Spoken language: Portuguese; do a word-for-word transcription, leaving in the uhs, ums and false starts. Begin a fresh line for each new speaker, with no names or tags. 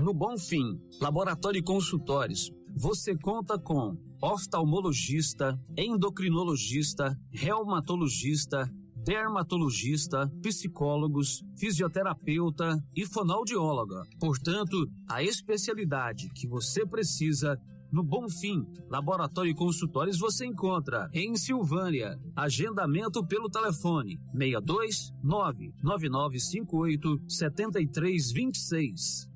No Bonfim, Laboratório e Consultórios, você conta com oftalmologista, endocrinologista, reumatologista, dermatologista, psicólogos, fisioterapeuta e fonoaudióloga. Portanto, a especialidade que você precisa no Bonfim, Laboratório e Consultórios você encontra em Silvânia. Agendamento pelo telefone seis dois nove nove nove cinco oito sete três dois seis.